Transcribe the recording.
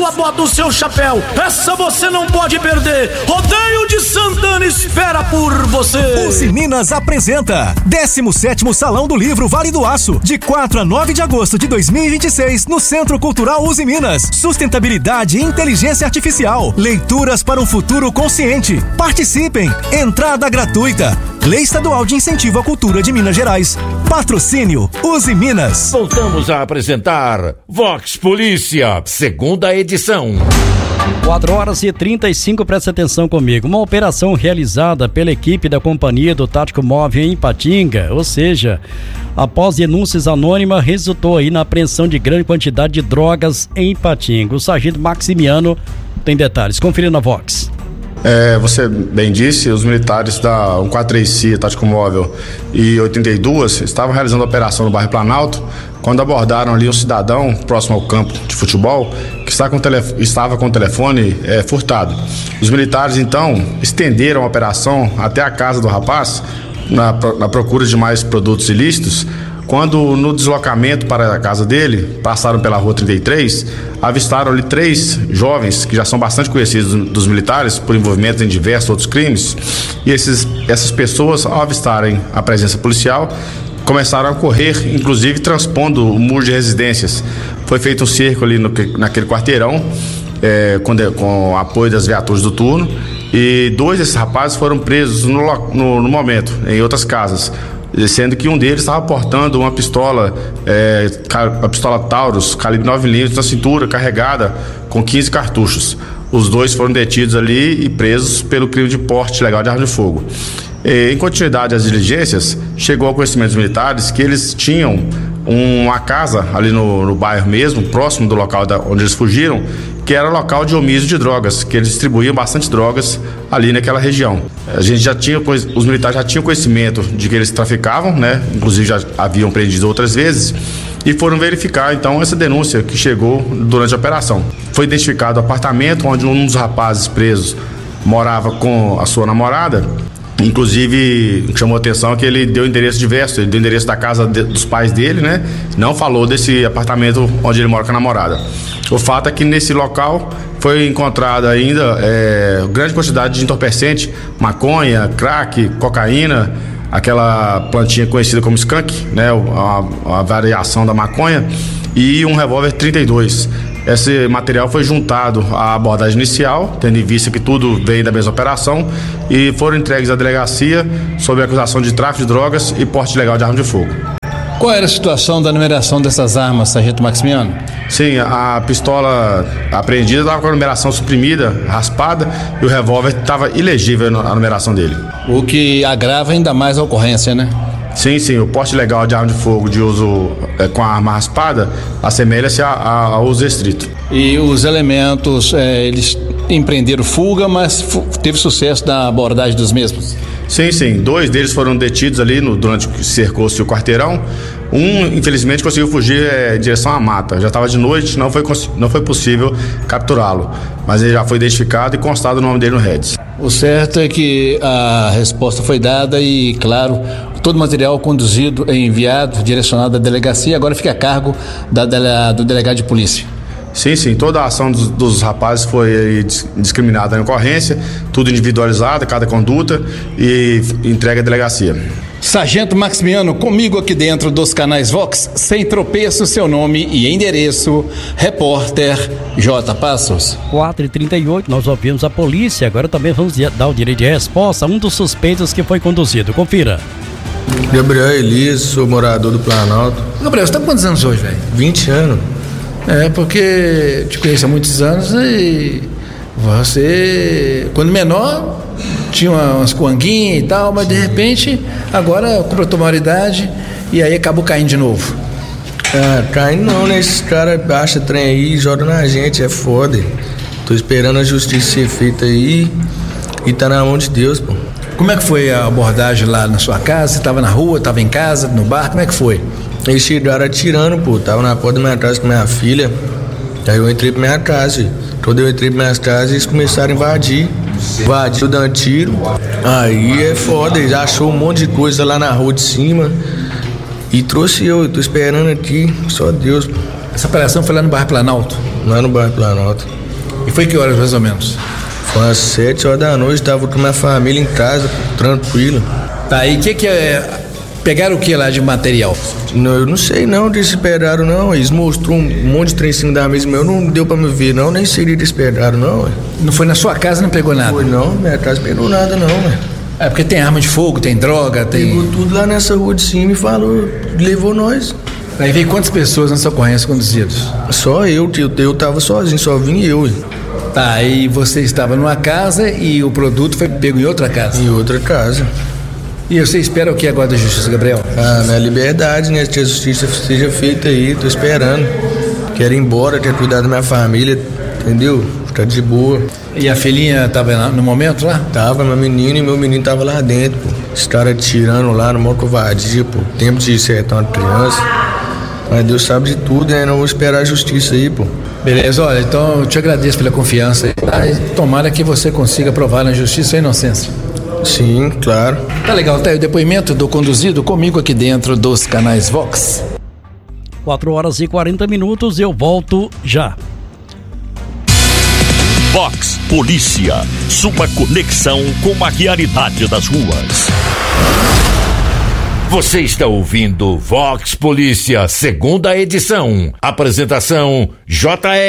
sua bota, o seu chapéu. Essa você não pode perder. Rodeio de Santana espera por você. Uzi Minas apresenta 17º Salão do Livro Vale do Aço, de 4 a 9 de agosto de 2026, no Centro Cultural Uzi Minas. Sustentabilidade e inteligência artificial. Leituras para um futuro consciente. Participem. Entrada gratuita. Lei Estadual de Incentivo à Cultura de Minas Gerais. Patrocínio Uzi Minas. Voltamos a apresentar Vox Polícia, segunda edição. 4h35, presta atenção comigo. Uma operação realizada pela equipe da Companhia do Tático Móvel em Ipatinga, ou seja, após denúncias anônimas, resultou aí na apreensão de grande quantidade de drogas em Ipatinga. O sargento Maximiano tem detalhes. Confira na Vox. Você bem disse, os militares da 143C, Tático Móvel e 82 estavam realizando a operação no bairro Planalto, quando abordaram ali um cidadão próximo ao campo de futebol que estava com o telefone furtado. Os militares então estenderam a operação até a casa do rapaz na procura de mais produtos ilícitos. Quando no deslocamento para a casa dele, passaram pela rua 33, avistaram ali 3 jovens que já são bastante conhecidos dos militares por envolvimento em diversos outros crimes, e essas pessoas, ao avistarem a presença policial, começaram a correr, inclusive transpondo o muro de residências. Foi feito um cerco ali naquele quarteirão, com o apoio das viaturas do turno, e 2 desses rapazes foram presos no momento, em outras casas, sendo que um deles estava portando uma pistola, a pistola Taurus, calibre 9mm, na cintura, carregada com 15 cartuchos. Os 2 foram detidos ali e presos pelo crime de porte ilegal de arma de fogo. Em continuidade às diligências, chegou ao conhecimento dos militares que eles tinham uma casa ali no bairro mesmo, próximo do local onde eles fugiram, que era local de omísio de drogas, que eles distribuíam bastante drogas ali naquela região. Os militares já tinham conhecimento de que eles traficavam, né? Inclusive já haviam prendido outras vezes, e foram verificar então essa denúncia que chegou durante a operação. Foi identificado o apartamento onde um dos rapazes presos morava com a sua namorada. Inclusive, chamou a atenção que ele deu endereço diverso, ele deu endereço da casa dos pais dele, né? Não falou desse apartamento onde ele mora com a namorada. O fato é que nesse local foi encontrada ainda grande quantidade de entorpecente, maconha, crack, cocaína, aquela plantinha conhecida como skunk, né? A variação da maconha, e um revólver 32. Esse material foi juntado à abordagem inicial, tendo em vista que tudo veio da mesma operação, e foram entregues à delegacia sob a acusação de tráfico de drogas e porte ilegal de arma de fogo. Qual era a situação da numeração dessas armas, sargento Maximiano? Sim, a pistola apreendida estava com a numeração suprimida, raspada, e o revólver estava ilegível a numeração dele. O que agrava ainda mais a ocorrência, né? Sim, o porte ilegal de arma de fogo de uso com a arma raspada assemelha-se ao uso restrito. E os elementos, eles empreenderam fuga, mas teve sucesso na abordagem dos mesmos? Sim, 2 deles foram detidos ali durante que cercou-se o quarteirão. Um, infelizmente, conseguiu fugir em direção à mata. Já estava de noite, não foi possível capturá-lo, mas ele já foi identificado e constado o nome dele no REDS. O certo é que a resposta foi dada e, claro, todo o material conduzido e enviado, direcionado à delegacia, agora fica a cargo do delegado de polícia. Sim, toda a ação dos rapazes foi discriminada na ocorrência, tudo individualizado, cada conduta, e entregue à delegacia. Sargento Maximiano, comigo aqui dentro dos canais Vox, sem tropeço, seu nome e endereço, repórter J. Passos. 4h38, nós ouvimos a polícia, agora também vamos dar o direito de resposta a um dos suspeitos que foi conduzido. Confira. Gabriel Elias, sou morador do Planalto. Gabriel, você tá com quantos anos hoje, velho? 20 anos. Porque te conheço há muitos anos e você, quando menor, tinha umas coanguinhas e tal, mas de repente, agora completou maioridade e aí acabou caindo de novo. Caindo não, né? Esses caras baixam trem aí e jogam na gente, é foda. Tô esperando a justiça ser feita aí e tá na mão de Deus, pô. Como é que foi a abordagem lá na sua casa? Você tava na rua, tava em casa, no bar, como é que foi? Eles chegaram atirando, pô, tava na porta da minha casa com minha filha, aí eu entrei pra minha casa, quando eu entrei pra minha casa eles começaram a invadir, dando tiro, aí é foda, eles achou um monte de coisa lá na rua de cima e trouxe eu tô esperando aqui, só Deus. Essa operação foi lá no bairro Planalto? lá no bairro Planalto. E foi que horas mais ou menos? Foi às 7 horas da noite, tava com minha família em casa, tranquilo. Tá, e o que é... Pegaram o que lá de material? Não, eu não sei não, eles esperaram não, eles mostrou um monte de trem em cima da mesa meu, não deu pra me ver não, nem sei se eles esperaram não. Não foi na sua casa, não pegou nada? Foi não, minha casa não pegou nada não, ué. É porque tem arma de fogo, tem droga, tem... Pegou tudo lá nessa rua de cima e falou, levou nós. Aí veio quantas pessoas nessa ocorrência conduzidas? Só eu tava sozinho, só vim eu. Tá, e você estava numa casa e o produto foi pego em outra casa? Em outra casa. E você espera o que agora da justiça, Gabriel? Na liberdade, né? Que a justiça seja feita aí, tô esperando. Quero ir embora, quero cuidar da minha família, entendeu? Ficar de boa. E a filhinha tava no momento lá? Tava, meu menino tava lá dentro, pô. Os caras tirando lá no maior covardia, pô. Tempo de acertar uma criança. Mas Deus sabe de tudo, né? Não vou esperar a justiça aí, pô. Beleza, olha, então eu te agradeço pela confiança. Tá? E tomara que você consiga provar na justiça a inocência. Sim, claro. Tá legal, tá aí o depoimento do conduzido comigo aqui dentro dos canais Vox. 4 horas e 40 minutos, eu volto já. Vox Polícia, sua conexão com a realidade das ruas. Você está ouvindo Vox Polícia, segunda edição. Apresentação J.R.